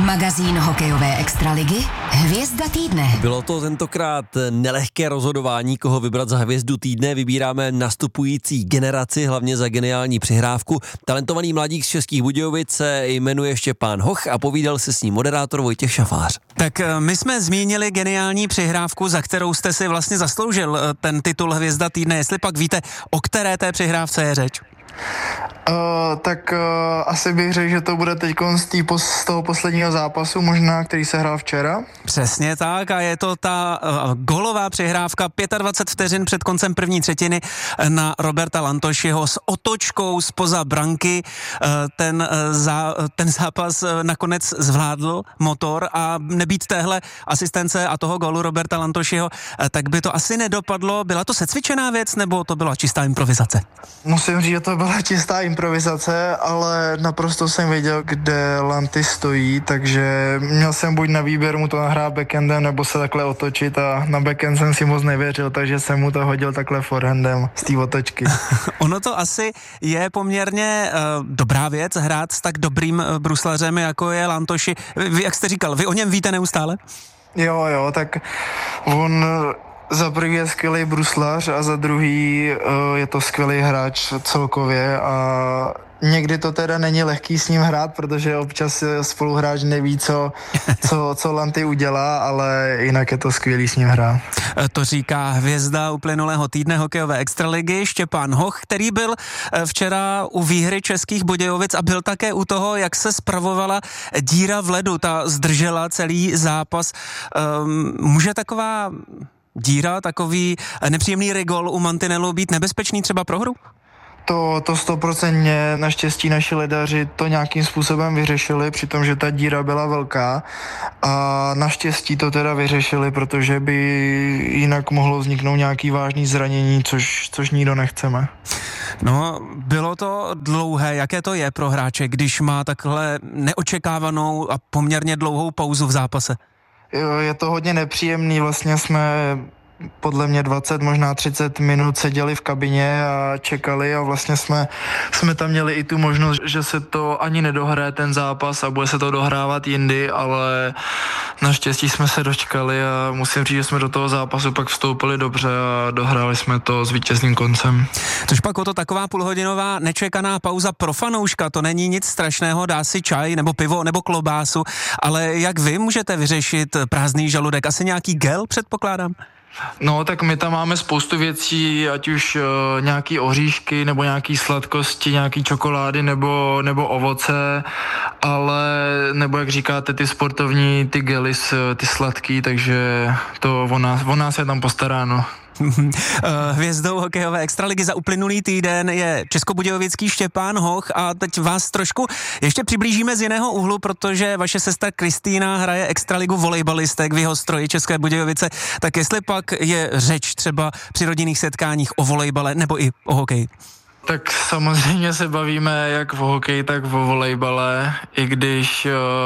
Magazín hokejové extraligy Hvězda týdne. Bylo to tentokrát nelehké rozhodování, koho vybrat za hvězdu týdne. Vybíráme nastupující generaci, hlavně za geniální přihrávku. Talentovaný mladík z Českých Budějovic se jmenuje Štěpán Hoch a povídal se s ním moderátor Vojtěch Šafář. Tak my jsme zmínili geniální přihrávku, za kterou jste si vlastně zasloužil ten titul Hvězda týdne. Jestli pak víte, o které té přihrávce je řeč? Asi bych řekl, že to bude teď z toho posledního zápasu možná, který se hrál včera. Přesně tak a je to ta golová přihrávka 25 vteřin před koncem první třetiny na Roberta Lantošiho s otočkou zpoza branky. Ten zápas nakonec zvládl motor a nebýt téhle asistence a toho gólu Roberta Lantošiho, tak by to asi nedopadlo. Byla to secvičená věc nebo to byla čistá improvizace? Musím říct, že to byla čistá improvizace, ale naprosto jsem věděl, kde Lanty stojí, takže měl jsem buď na výběr mu to nahrát backendem, nebo se takhle otočit a na backend jsem si moc nevěřil, takže jsem mu to hodil takhle forehandem z té otočky. Ono to asi je poměrně dobrá věc hrát s tak dobrým bruslařem, jako je Lantoši. Vy, jak jste říkal, vy o něm víte neustále? Jo, tak on za prvý je skvělý bruslař a za druhý je to skvělý hráč celkově a někdy to teda není lehký s ním hrát, protože občas spoluhráč neví, co Lanty udělá, ale jinak je to skvělý s ním hrát. To říká hvězda uplynulého týdne hokejové extraligy Štěpán Hoch, který byl včera u výhry Českých Budějovic a byl také u toho, jak se spravovala díra v ledu. Ta zdržela celý zápas. Může taková díra, takový nepříjemný rigol u mantinelu být nebezpečný třeba pro hru? To 100%, naštěstí naši ledaři to nějakým způsobem vyřešili, přitom, že ta díra byla velká a naštěstí to teda vyřešili, protože by jinak mohlo vzniknout nějaký vážný zranění, což nikdo nechceme. No, bylo to dlouhé. Jaké to je pro hráče, když má takhle neočekávanou a poměrně dlouhou pauzu v zápase? Je to hodně nepříjemný, vlastně jsme podle mě 20, možná 30 minut seděli v kabině a čekali a vlastně jsme tam měli i tu možnost, že se to ani nedohraje ten zápas a bude se to dohrávat jindy, ale naštěstí jsme se dočkali a musím říct, že jsme do toho zápasu pak vstoupili dobře a dohráli jsme to s vítězným koncem. Což pak o to taková půlhodinová nečekaná pauza pro fanouška, to není nic strašného, dá si čaj nebo pivo nebo klobásu, ale jak vy můžete vyřešit prázdný žaludek? Asi nějaký gel, předpokládám? No, tak my tam máme spoustu věcí, ať už nějaký oříšky, nebo nějaký sladkosti, nějaký čokolády, nebo ovoce, ale, nebo jak říkáte, ty sportovní, ty gely, ty sladký, takže to o nás je tam postaráno. Hvězdou hokejové extraligy za uplynulý týden je českobudějovický Štěpán Hoch a teď vás trošku ještě přiblížíme z jiného úhlu, protože vaše sestra Kristýna hraje extraligu volejbalistek v jeho stroji České Budějovice, tak jestli pak je řeč třeba při rodinných setkáních o volejbale nebo i o hokeji? Tak samozřejmě se bavíme jak o hokeji, tak o volejbale, i když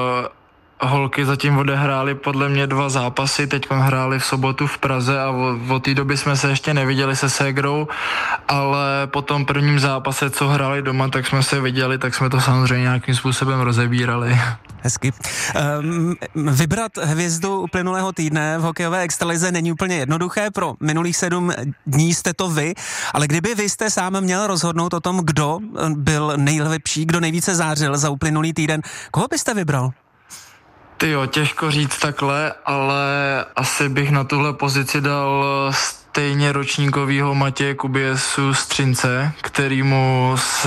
holky zatím odehrály podle mě 2 zápasy, teď hráli v sobotu v Praze a od té doby jsme se ještě neviděli se ségrou, ale po tom prvním zápase, co hráli doma, tak jsme se viděli, tak jsme to samozřejmě nějakým způsobem rozebírali. Hezky. Vybrat hvězdu uplynulého týdne v hokejové extralize není úplně jednoduché, pro minulých 7 dní jste to vy, ale kdyby vy jste sám měl rozhodnout o tom, kdo byl nejlepší, kdo nejvíce zářil za uplynulý týden, koho byste vybral? Tyjo, těžko říct takhle, ale asi bych na tuhle pozici dal stejně ročníkovýho Matěje Kubiesu z Třince, kterýmu se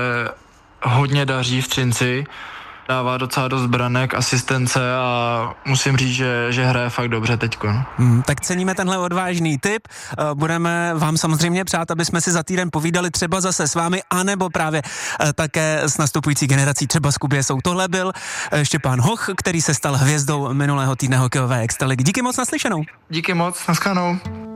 hodně daří v Třinci. Dává docela dost branek, asistence a musím říct, že hraje fakt dobře teďko. Tak ceníme tenhle odvážný tip. Budeme vám samozřejmě přát, aby jsme si za týden povídali třeba zase s vámi, anebo právě také s nastupující generací, třeba s Kubiesou. Tohle byl Štěpán Hoch, který se stal hvězdou minulého týdne hokejové extraligy. Díky moc, naslyšenou. Díky moc, naschledanou.